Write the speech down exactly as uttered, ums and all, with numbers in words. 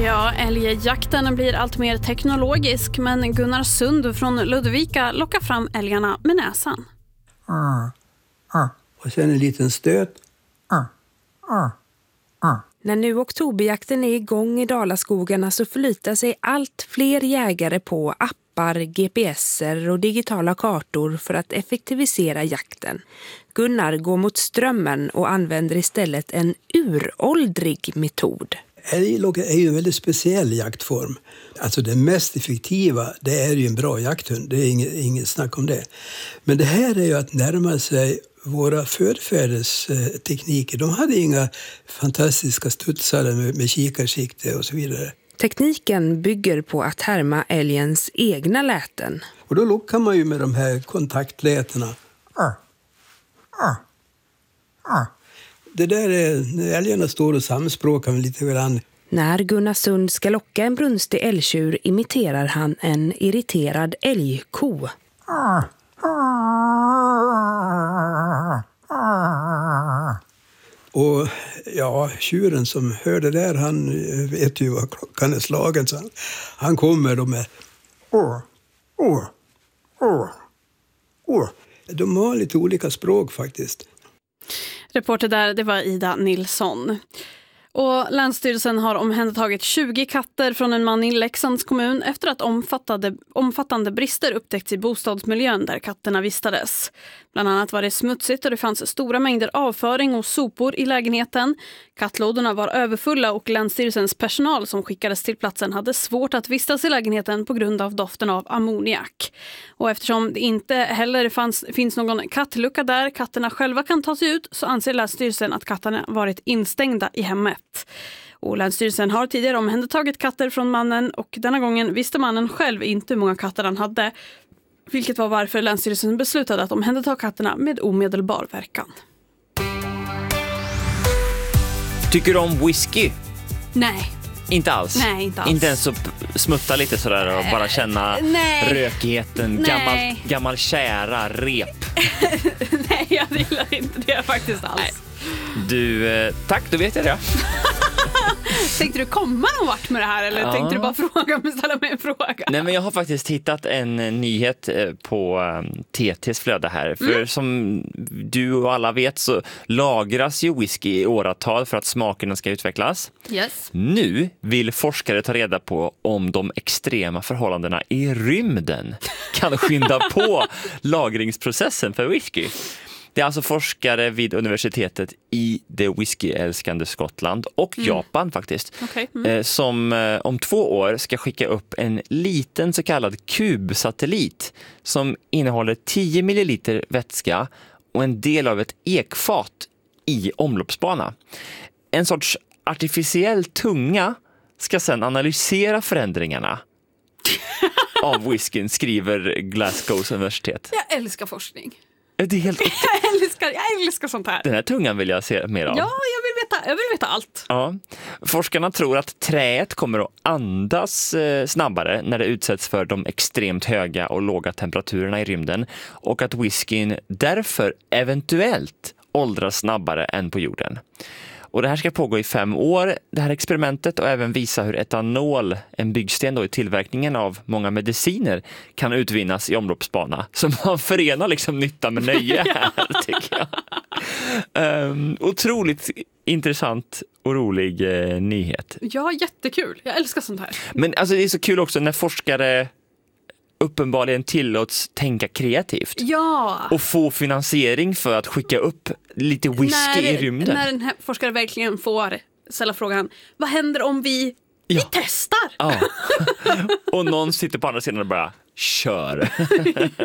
Ja, älgjakten blir allt mer teknologisk, men Gunnar Sund från Ludvika lockar fram älgarna med näsan. Mm. Mm. Och sen en liten stöt. Mm. Mm. Mm. När nu oktoberjakten är igång i Dalaskogarna så förlitar sig allt fler jägare på appar, G P S'er och digitala kartor för att effektivisera jakten. Gunnar går mot strömmen och använder istället en uråldrig metod. Älglogg är ju en väldigt speciell jaktform. Alltså det mest effektiva, det är ju en bra jakthund. Det är inget, inget snack om det. Men det här är ju att närma sig våra förfäders eh, tekniker. De hade inga fantastiska studsare med, med kikarsikte och så vidare. Tekniken bygger på att härma älgens egna läten. Och då lockar man ju med de här kontaktlätena. Ah. Ah. Ah. Det där är, när älgarna står och samspråkar lite grann. När Gunnar Sund ska locka en brunstig älgtjur imiterar han en irriterad älgko. Ah. Och ja, tjuren som hör det där, han vet ju vad klockan är slagen. Så han, han kommer då med åh, åh, åh, åh. De har lite olika språk faktiskt. Reporter där, det var Ida Nilsson. Och Länsstyrelsen har omhändertagit tjugo katter från en man i Leksands kommun efter att omfattande, omfattande brister upptäckts i bostadsmiljön där katterna vistades. Bland annat var det smutsigt och det fanns stora mängder avföring och sopor i lägenheten. Kattlådorna var överfulla och Länsstyrelsens personal som skickades till platsen hade svårt att vistas i lägenheten på grund av doften av ammoniak. Och eftersom det inte heller fanns, finns någon kattlucka där katterna själva kan ta sig ut så anser Länsstyrelsen att katterna varit instängda i hemmet. Och Länsstyrelsen har tidigare omhändertagit katter från mannen och denna gången visste mannen själv inte hur många katter han hade. Vilket var varför Länsstyrelsen beslutade att omhänderta katterna med omedelbar verkan. Tycker du om whisky? Nej. Inte alls? Nej, inte alls. Inte ens att smutta lite sådär och bara känna Nej. rökigheten, gammal, gammal kära rep. Nej, jag gillar inte det faktiskt alls. Nej. Du, eh, tack, då vet jag det. Tänkte du komma någon vart med det här eller ja. tänkte du bara fråga mig, ställa mig en fråga? Nej, men jag har faktiskt hittat en nyhet på T T:s flöde här. För mm. som du och alla vet så lagras ju whisky i åratal för att smakerna ska utvecklas. Yes. Nu vill forskare ta reda på om de extrema förhållandena i rymden kan skynda på lagringsprocessen för whisky. Det är alltså forskare vid universitetet i det whiskyälskande Skottland och mm. Japan faktiskt. Okay. Mm. Som om två år ska skicka upp en liten så kallad kubsatellit som innehåller tio milliliter vätska och en del av ett ekfat i omloppsbana. En sorts artificiell tunga ska sedan analysera förändringarna av whiskyn, skriver Glasgows universitet. Jag älskar forskning. Det är helt jag, älskar, jag älskar sånt här. Den här tungan vill jag se mer av. Ja, jag vill veta, jag vill veta allt. Ja. Forskarna tror att träet kommer att andas eh, snabbare när det utsätts för de extremt höga och låga temperaturerna i rymden och att whiskyn därför eventuellt åldras snabbare än på jorden. Och det här ska pågå i fem år, det här experimentet, och även visa hur etanol, en byggsten då i tillverkningen av många mediciner, kan utvinnas i omloppsbana. Så man förenar liksom nytta med nöje här, tycker jag. Um, otroligt intressant och rolig eh, nyhet. Ja, jättekul. Jag älskar sånt här. Men alltså, det är så kul också när forskare uppenbarligen tillåts tänka kreativt. Ja. Och få finansiering för att skicka upp lite whisky när, i rymden. När den här forskaren verkligen får ställa frågan, vad händer om vi, ja. vi testar? Ja. Och någon sitter på andra sidan och bara kör.